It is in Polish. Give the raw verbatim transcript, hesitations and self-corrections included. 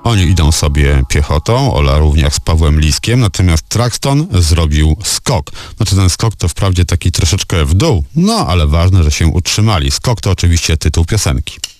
Oni idą sobie piechotą, Ola również z Pawłem Liskiem, natomiast Traxton zrobił skok. Znaczy ten skok to wprawdzie taki troszeczkę w dół, no ale ważne, że się utrzymali. Skok to oczywiście tytuł piosenki.